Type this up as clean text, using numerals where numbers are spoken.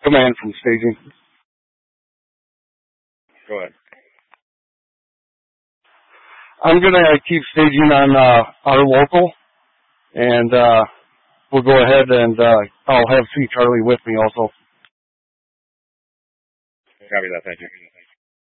Command from staging. Go ahead. I'm going to keep staging on our local, and we'll go ahead and I'll have C. Charlie with me also. Copy that, thank you.